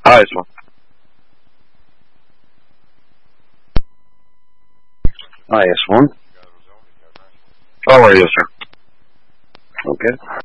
Hi, sir. Hi, S1. How are you, sir? Okay.